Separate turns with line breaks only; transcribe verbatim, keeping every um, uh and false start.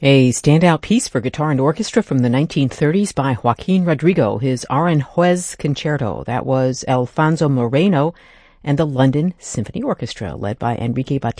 A standout piece for guitar and orchestra from the nineteen thirties by Joaquin Rodrigo, his Aranjuez Concerto. That was Alfonso Moreno and the London Symphony Orchestra, led by Enrique Batista.